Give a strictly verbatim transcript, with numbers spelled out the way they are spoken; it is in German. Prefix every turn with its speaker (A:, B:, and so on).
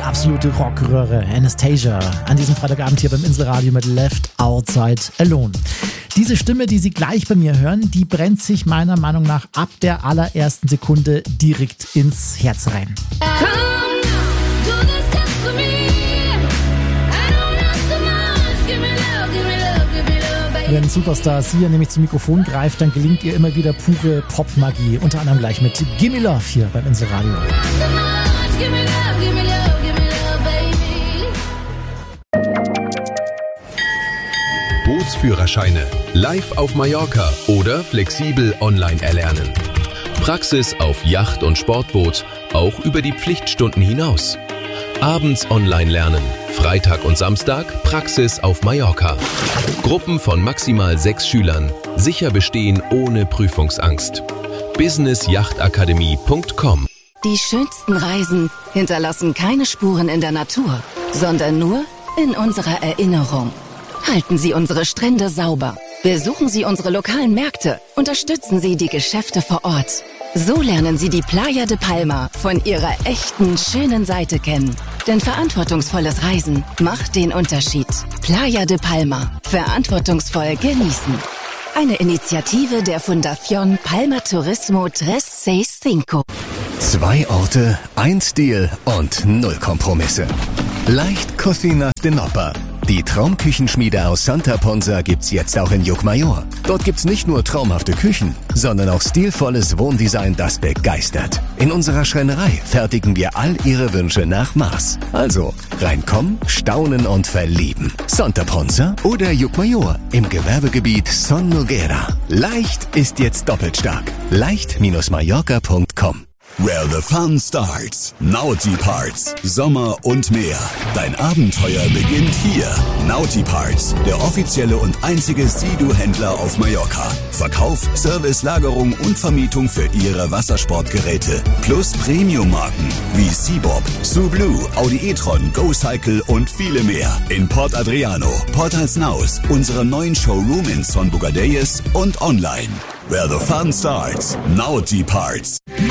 A: absolute Rockröhre, Anastasia, an diesem Freitagabend hier beim Inselradio mit Left Outside Alone. Diese Stimme, die Sie gleich bei mir hören, die brennt sich meiner Meinung nach ab der allerersten Sekunde direkt ins Herz rein. Wenn Superstar Sia nämlich zum Mikrofon greift, dann gelingt ihr immer wieder pure Popmagie. Unter anderem gleich mit Gimme Love hier beim Inselradio.
B: Bootsführerscheine, live auf Mallorca oder flexibel online erlernen. Praxis auf Yacht und Sportboot, auch über die Pflichtstunden hinaus. Abends online lernen, Freitag und Samstag Praxis auf Mallorca. Gruppen von maximal sechs Schülern, sicher bestehen ohne Prüfungsangst. business yacht akademie punkt com.
C: Die schönsten Reisen hinterlassen keine Spuren in der Natur, sondern nur in unserer Erinnerung. Halten Sie unsere Strände sauber, besuchen Sie unsere lokalen Märkte, unterstützen Sie die Geschäfte vor Ort. So lernen Sie die Playa de Palma von ihrer echten, schönen Seite kennen. Denn verantwortungsvolles Reisen macht den Unterschied. Playa de Palma. Verantwortungsvoll genießen. Eine Initiative der Fundación Palma Turismo tres seis cinco.
D: Zwei Orte, ein Stil und null Kompromisse. Leicht Cocina de Nopper. Die Traumküchenschmiede aus Santa Ponsa gibt's jetzt auch in Llucmajor. Dort gibt's nicht nur traumhafte Küchen, sondern auch stilvolles Wohndesign, das begeistert. In unserer Schreinerei fertigen wir all Ihre Wünsche nach Maß. Also reinkommen, staunen und verlieben. Santa Ponsa oder Llucmajor im Gewerbegebiet Son Noguera. Leicht ist jetzt doppelt stark. leicht Bindestrich mallorca punkt com.
E: Where the fun starts. Naughty Parts. Sommer und mehr. Dein Abenteuer beginnt hier. Naughty Parts, der offizielle und einzige Sea-Doo-Händler auf Mallorca. Verkauf, Service, Lagerung und Vermietung für Ihre Wassersportgeräte. Plus Premium-Marken wie Seabob, Sublue, Audi e-tron, GoCycle und viele mehr. In Port Adriano, Port Alsnaus, unserem neuen Showroom in Son Bogadelles und online. Where the fun starts. Naughty Parts.